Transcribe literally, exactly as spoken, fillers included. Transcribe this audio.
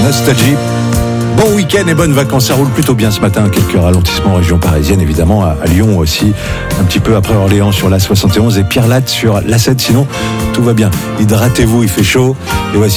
Nostalgie. Bon week-end et bonnes vacances, ça roule plutôt bien ce matin, quelques ralentissements en région parisienne évidemment, à, à Lyon aussi, un petit peu après Orléans sur l'A soixante et onze et Pierre Latte sur l'A sept, sinon tout va bien. Hydratez-vous, il fait chaud et voici